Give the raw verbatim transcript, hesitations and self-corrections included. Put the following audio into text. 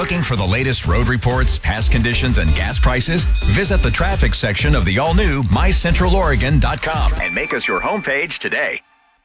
Looking for the latest road reports, past conditions, and gas prices? Visit the traffic section of the all-new my central oregon dot com and make us your homepage today.